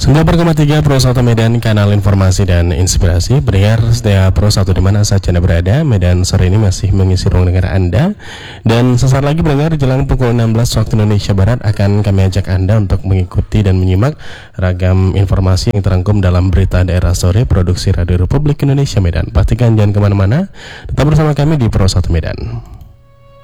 94,3 Pro 1 Medan, kanal informasi dan inspirasi. Pendengar setia Pro 1 di mana saja Anda berada, Medan sore ini masih mengisi ruang dengar Anda. Dan sesaat lagi pendengar, jelang pukul 16 waktu Indonesia Barat akan kami ajak Anda untuk mengikuti dan menyimak ragam informasi yang terangkum dalam Berita Daerah Sore Produksi Radio Republik Indonesia Medan. Pastikan jangan kemana-mana, tetap bersama kami di Pro 1 Medan.